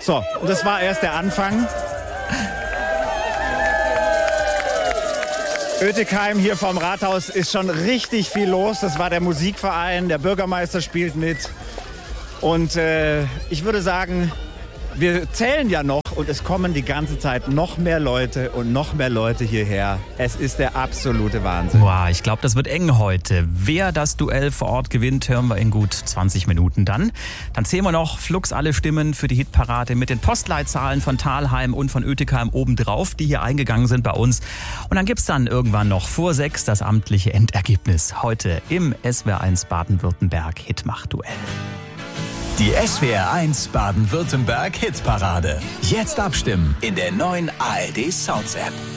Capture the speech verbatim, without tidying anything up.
So, und das war erst der Anfang. Oetikheim hier vom Rathaus ist schon richtig viel los. Das war der Musikverein, der Bürgermeister spielt mit. Und äh, ich würde sagen, wir zählen ja noch und es kommen die ganze Zeit noch mehr Leute und noch mehr Leute hierher. Es ist der absolute Wahnsinn. Wow, ich glaube, das wird eng heute. Wer das Duell vor Ort gewinnt, hören wir in gut zwanzig Minuten dann. Dann zählen wir noch flugs alle Stimmen für die Hitparade mit den Postleitzahlen von Thalheim und von Oetikheim obendrauf, die hier eingegangen sind bei uns. Und dann gibt's dann irgendwann noch vor sechs das amtliche Endergebnis. Heute im S W R eins Baden-Württemberg Hitmach-Duell. Die S W R eins Baden-Württemberg Hitparade. Jetzt abstimmen in der neuen A R D Sounds App.